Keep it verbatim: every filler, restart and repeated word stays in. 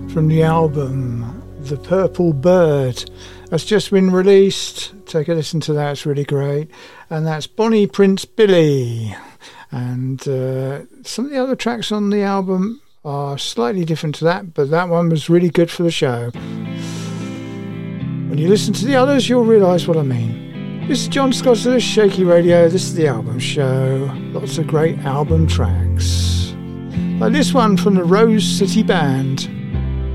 from the album The Purple Bird. That's just been released. Take a listen to that, it's really great. And that's Bonnie Prince Billy. And uh, some of the other tracks on the album are slightly different to that, but that one was really good for the show. When you listen to the others, you'll realise what I mean. This is John Scott of Shaky Radio. This is the album show. Lots of great album tracks. Like this one from the Rose City Band.